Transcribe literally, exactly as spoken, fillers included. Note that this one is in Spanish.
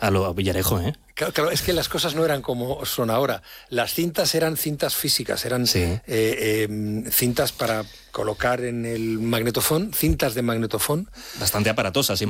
A lo a Villarejo, ¿eh? Claro, claro, es que las cosas no eran como son ahora. Las cintas eran cintas físicas, eran sí. eh, eh, cintas para colocar en el magnetofón, cintas de magnetofón. Bastante aparatosas,